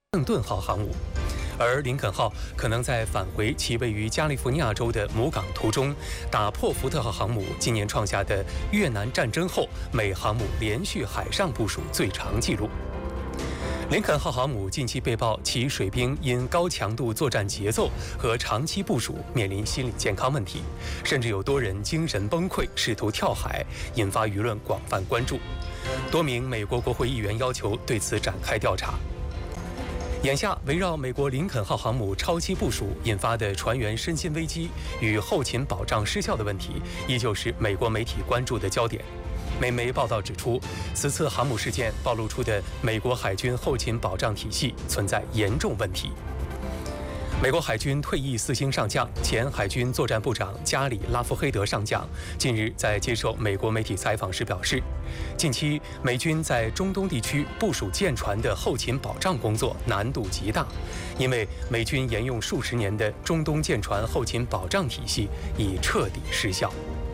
邓顿号航母。而林肯号可能在返回其位于加利福尼亚州的母港途中，打破福特号航母今年创下的越南战争后美航母连续海上部署最长纪录。林肯号航母近期被曝其水兵因高强度作战节奏和长期部署面临心理健康问题，甚至有多人精神崩溃，试图跳海，引发舆论广泛关注。多名美国国会议员要求对此展开调查。眼下，围绕美国林肯号航母超期部署引发的船员身心危机与后勤保障失效的问题，依旧是美国媒体关注的焦点。美媒报道指出，此次航母事件暴露出的美国海军后勤保障体系存在严重问题。美国海军退役4星上将、前海军作战部长加里·拉夫黑德上将近日在接受美国媒体采访时表示，近期美军在中东地区部署舰船的后勤保障工作难度极大，因为美军沿用数十年的中东舰船后勤保障体系已彻底失效。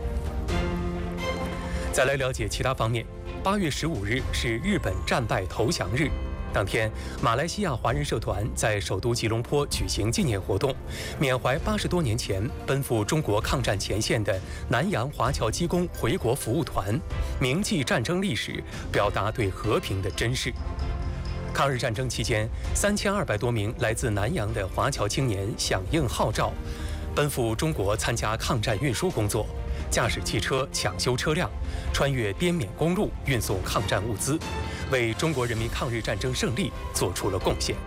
再来了解其他方面，8月15日是日本战败投降日。当天，马来西亚华人社团在首都吉隆坡举行纪念活动，缅怀80多年前奔赴中国抗战前线的南洋华侨机工回国服务团，铭记战争历史，表达对和平的珍视。抗日战争期间，3200多名来自南洋的华侨青年响应号召，奔赴中国参加抗战运输工作，驾驶汽车抢修车辆，穿越滇缅公路运送抗战物资，为中国人民抗日战争胜利做出了贡献。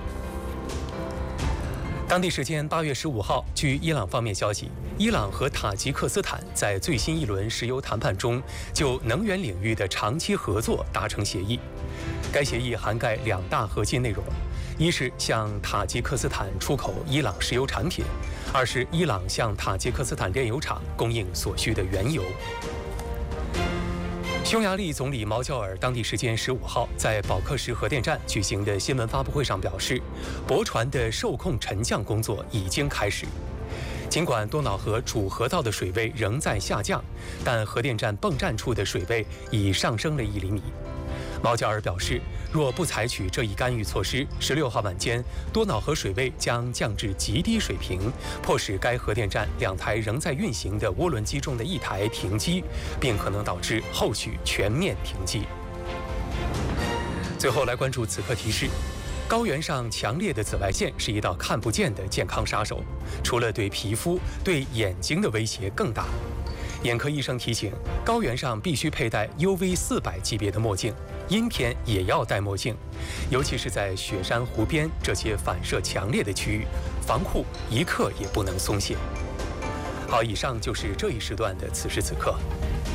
当地时间8月15号，据伊朗方面消息，伊朗和塔吉克斯坦在最新一轮石油谈判中就能源领域的长期合作达成协议。该协议涵盖2大核心内容：一是向塔吉克斯坦出口伊朗石油产品，二是伊朗向塔吉克斯坦炼油厂供应所需的原油。匈牙利总理毛焦尔当地时间15号在保克什核电站举行的新闻发布会上表示，驳船的受控沉降工作已经开始。尽管多瑙河主河道的水位仍在下降，但核电站泵站处的水位已上升了1厘米。毛焦尔表示，若不采取这一干预措施，16号晚间多瑙河水位将降至极低水平，迫使该核电站2台仍在运行的涡轮机中的1台停机，并可能导致后续全面停机。最后来关注此刻提示：高原上强烈的紫外线是一道看不见的健康杀手，除了对皮肤，对眼睛的威胁更大。眼科医生提醒，高原上必须佩戴 UV400级别的墨镜，阴天也要戴墨镜，尤其是在雪山湖边这些反射强烈的区域，防护一刻也不能松懈。好，以上就是这一时段的此时此刻。